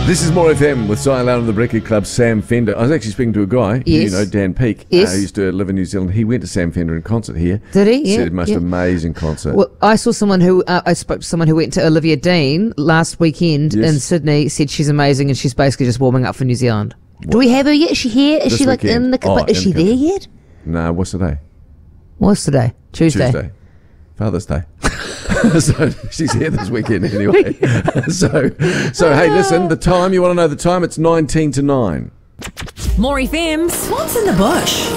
This is More FM with Cy Loud and the Breakfast Club, Sam Fender. I was actually speaking to a guy, Yes. Dan Peake, Yes. who used to live in New Zealand. He went to Sam Fender in concert here. Did he? Yeah, Said most amazing concert. Well, I saw someone who I spoke to someone who went to Olivia Dean last weekend Yes. in Sydney. Said she's amazing and she's basically just warming up for New Zealand. Do we have her yet? Is she here? Is This she like weekend. in the? Oh, But is in she the there country. yet? No, what's today? What's today? Tuesday. Father's Day. So she's here this weekend anyway. So hey, listen, the time, you want to know the time? It's 19 to 9. More FM's What's in the Bush?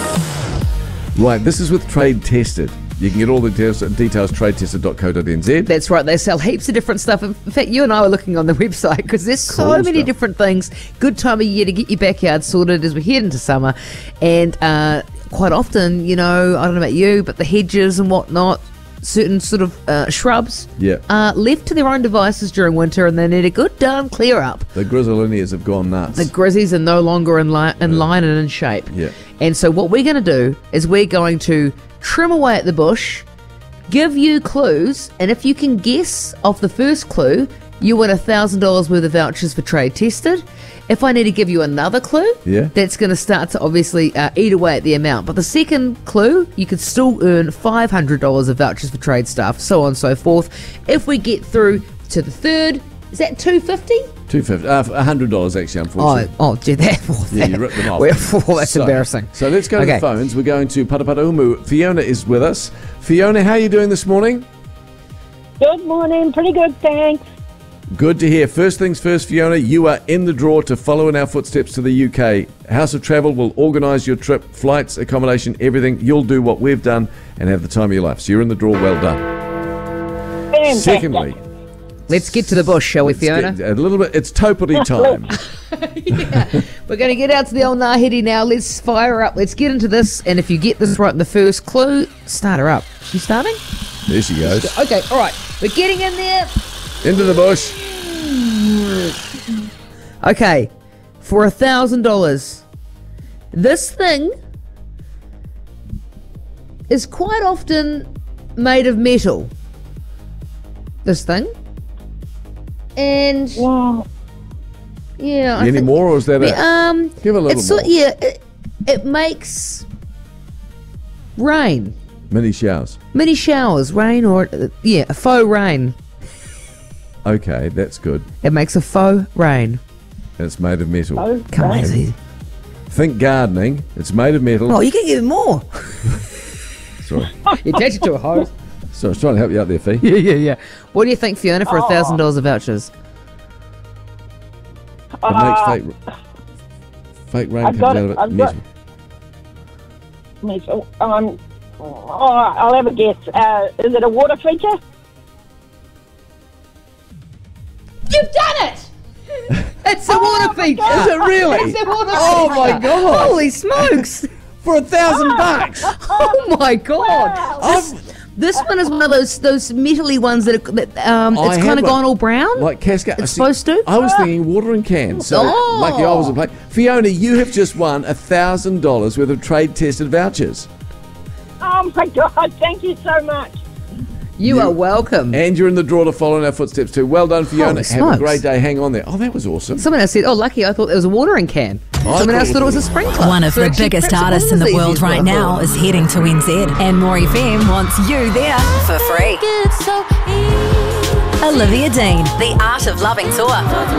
Right, this is with Trade Tested. You can get all the details tradetested.co.nz. That's right. They sell heaps of different stuff. In fact, you and I were looking on the website because there's so Cool many stuff. different things. Good time of year to get your backyard sorted as we head into summer. And quite often, I don't know about you, but the hedges and whatnot, certain sort of shrubs Yeah. are left to their own devices during winter and they need a good darn clear up. The grizzlinias have gone nuts. The grizzlies are no longer in line and in shape. Yeah. And so what we're going to do is we're going to trim away at the bush, give you clues, and if you can guess off the first clue, you win $1,000 worth of vouchers for Trade Tested. If I need to give you another clue, Yeah. that's going to start to obviously eat away at the amount. But the second clue, you could still earn $500 of vouchers for trade stuff, so on and so forth. If we get through to the third, is that $250? $250, $100 actually, unfortunately. Gee, that. Yeah, you ripped them off. That's embarrassing. So let's go to Okay. the phones. We're going to Paraparaumu. Fiona is with us. Fiona, how are you doing this morning? Good morning. Pretty good, thanks. Good to hear. First things first, Fiona, you are in the draw to follow in our footsteps to the UK. House of Travel will organise your trip, flights, accommodation, everything. You'll do what we've done and have the time of your life. So you're in the draw. Well done. Fantastic. Secondly, Let's get to the bush, shall we, Fiona? a little bit. It's Topori time. We're going to get out to the old Ngāhere now. Let's fire up. Let's get into this. And if you get this right in the first clue, start her up. You starting? There she goes. Okay, all right. We're getting in there. Into the bush. Okay, for $1,000. This thing is quite often made of metal. This thing. And, Wow. yeah. I Any think- more, or is that it? Give a little it's more. it makes rain. Mini showers. Mini showers, rain, or a faux rain. Okay, that's good. It makes a faux rain. It's made of metal. Oh, Come on, right. easy. Think gardening. It's made of metal. Oh, you can get more. Sorry. You attach it to a hose. So I was trying to help you out there, Fee. Yeah. What do you think, Fiona, for $1,000 of vouchers? It makes fake rain I've comes got out it, of it. I've Metal. got- I'll have a guess. Is it a water feature? You've done it! It's a water feature. Is it really? It's a water Oh feature. my God. Holy smokes! For $1,000. Oh my God! Wow. This one is one of those metally ones that it's have kind of one. gone all brown. Like Cascade. It's supposed to? I was thinking watering cans. So, Oh. lucky I wasn't playing. Fiona, you have just won $1,000 worth of trade tested vouchers. Oh my God! Thank you so much. You are welcome. And you're in the draw to follow in our footsteps too. Well done, Fiona. Holy Have a smokes. great day. Hang on there. Oh, that was awesome. Someone else said, "Oh, lucky! I thought it was a watering can." Someone else thought it was a sprinkler. One of So the actually, biggest perhaps it artists was in the as easy world as what right I now thought. is heading to NZ, and More FM wants you there for free. Olivia Dean, The Art of Loving Tour.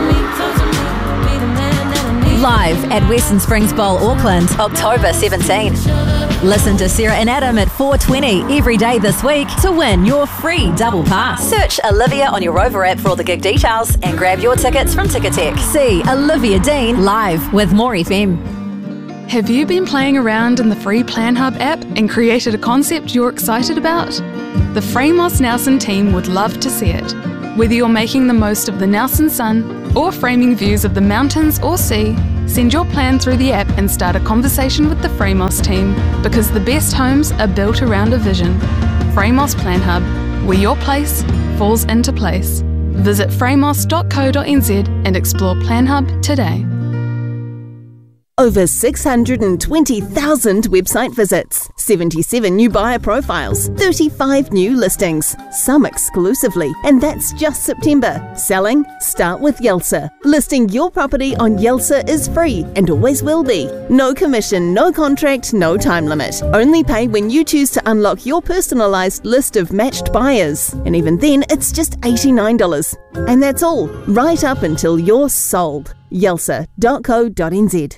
Live at Western Springs Bowl, Auckland, October 17. Listen to Sarah and Adam at 4:20 every day this week to win your free double pass. Search Olivia on your Rover app for all the gig details and grab your tickets from Ticketek. See Olivia Dean live with More FM. Have you been playing around in the free Plan Hub app and created a concept you're excited about? The Framos Nelson team would love to see it. Whether you're making the most of the Nelson sun or framing views of the mountains or sea, send your plan through the app and start a conversation with the Framos team, because the best homes are built around a vision. Framos Plan Hub, where your place falls into place. Visit framos.co.nz and explore Plan Hub today. Over 620,000 website visits, 77 new buyer profiles, 35 new listings, some exclusively, and that's just September. Selling? Start with Yelsa. Listing your property on Yelsa is free and always will be. No commission, no contract, no time limit. Only pay when you choose to unlock your personalised list of matched buyers. And even then, it's just $89. And that's all, right up until you're sold. Yelsa.co.nz.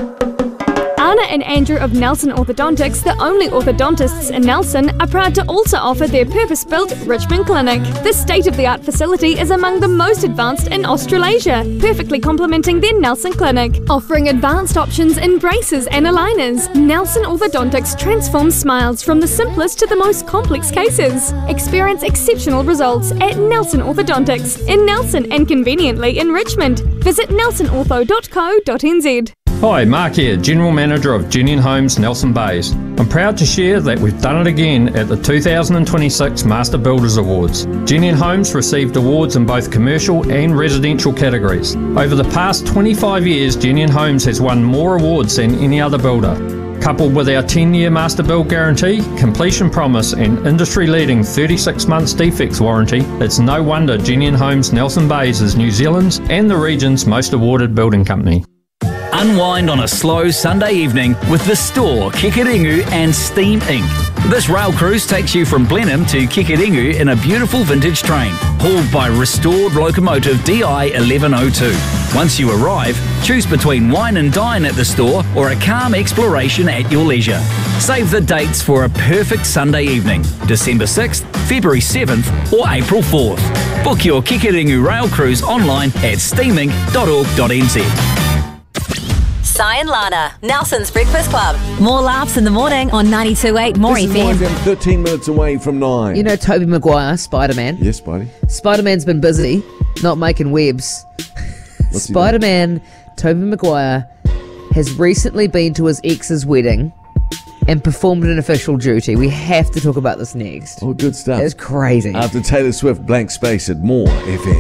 Anna and Andrew of Nelson Orthodontics, the only orthodontists in Nelson, are proud to also offer their purpose-built Richmond Clinic. This state-of-the-art facility is among the most advanced in Australasia, perfectly complementing their Nelson Clinic. Offering advanced options in braces and aligners, Nelson Orthodontics transforms smiles from the simplest to the most complex cases. Experience exceptional results at Nelson Orthodontics in Nelson and conveniently in Richmond. Visit nelsonortho.co.nz. Hi, Mark here, General Manager of Genian Homes, Nelson Bays. I'm proud to share that we've done it again at the 2026 Master Builders Awards. Genian Homes received awards in both commercial and residential categories. Over the past 25 years, Genian Homes has won more awards than any other builder. Coupled with our 10-year Master Build Guarantee, completion promise and industry-leading 36 months defects warranty, it's no wonder Genian Homes Nelson Bays is New Zealand's and the region's most awarded building company. Unwind on a slow Sunday evening with The Store, Kikeringu and Steam Inc. This rail cruise takes you from Blenheim to Kikeringu in a beautiful vintage train, hauled by restored locomotive DI 1102. Once you arrive, choose between wine and dine at the store or a calm exploration at your leisure. Save the dates for a perfect Sunday evening, December 6th, February 7th or April 4th. Book your Kikeringu rail cruise online at steaming.org.nz. Si and Lana, Nelson's Breakfast Club. More laughs in the morning on 92.8 More This is FM. 13 minutes away from 9. You know Tobey Maguire, Spider-Man? Yes, buddy. Spider-Man's been busy, not making webs. What's he Spider-Man, Tobey Maguire, has recently been to his ex's wedding and performed an official duty. We have to talk about this next. Oh, good stuff. It's crazy. After Taylor Swift, Blank Space at More FM.